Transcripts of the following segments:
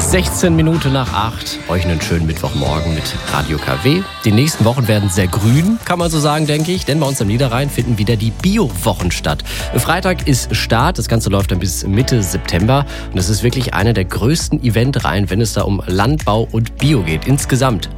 16 Minuten nach 8. Euch einen schönen Mittwochmorgen mit Radio KW. Die nächsten Wochen werden sehr grün, kann man so sagen, denke ich. Denn bei uns am Niederrhein finden wieder die Bio-Wochen statt. Freitag ist Start. Das Ganze läuft dann bis Mitte September. Und es ist wirklich eine der größten Eventreihen, wenn es da um Landbau und Bio geht. Insgesamt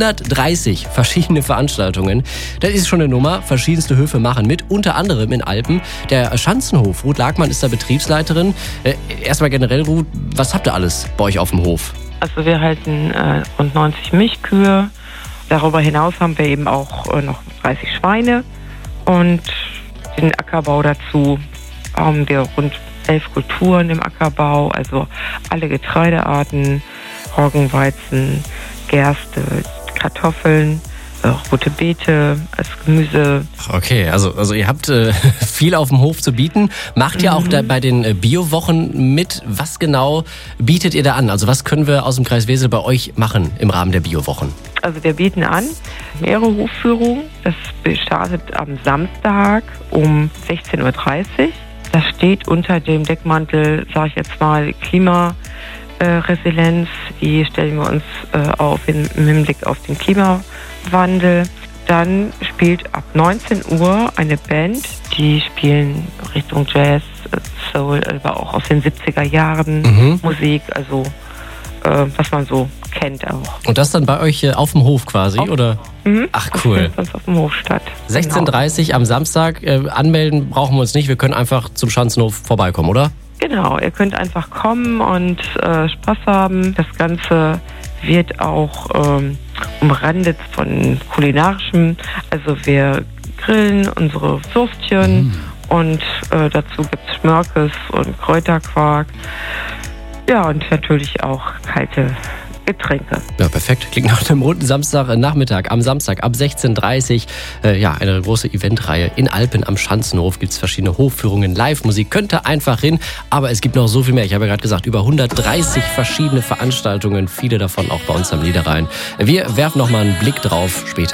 130 verschiedene Veranstaltungen. Das ist schon eine Nummer. Verschiedenste Höfe machen mit, unter anderem in Alpen. Der Schanzenhof. Ruth Lagmann ist da Betriebsleiterin. Erstmal generell, Ruth, was habt ihr alles bei euch auf dem Hof? Also wir halten rund 90 Milchkühe. Darüber hinaus haben wir eben auch noch 30 Schweine. Und den Ackerbau dazu haben wir rund 11 Kulturen im Ackerbau. Also alle Getreidearten, Roggen, Weizen, Gerste, Kartoffeln, rote Beete als Gemüse. Okay, also ihr habt viel auf dem Hof zu bieten. Macht ihr auch da bei den Bio-Wochen mit? Was genau bietet ihr da an? Also was können wir aus dem Kreis Wesel bei euch machen im Rahmen der Bio-Wochen? Also wir bieten an mehrere Hofführungen. Das startet am Samstag um 16:30 Uhr. Das steht unter dem Deckmantel, sage ich jetzt mal, Klimaresilienz. Die stellen wir uns auf im Hinblick auf den Klimawandel. Dann spielt ab 19 Uhr eine Band, die spielen Richtung Jazz, Soul, aber auch aus den 70er Jahren Musik, also was man so kennt auch. Und das dann bei euch auf dem Hof quasi, oder? Ach cool. Das findet auf dem Hof statt. 16:30 Uhr am Samstag. Anmelden brauchen wir uns nicht, wir können einfach zum Schanzenhof vorbeikommen, oder? Genau, ihr könnt einfach kommen und Spaß haben. Das Ganze wird auch umrandet von kulinarischem. Also wir grillen unsere Würstchen und dazu gibt es Schmörkes und Kräuterquark. Ja, und natürlich auch kalte Getränke. Ja, perfekt. Klingt nach einem runden Samstagnachmittag. Am Samstag ab 16:30 Uhr. Eine große Eventreihe in Alpen am Schanzenhof. Gibt es verschiedene Hofführungen, Live-Musik. Könnt ihr einfach hin. Aber es gibt noch so viel mehr. Ich habe ja gerade gesagt, über 130 verschiedene Veranstaltungen. Viele davon auch bei uns am Niederrhein. Wir werfen noch mal einen Blick drauf später.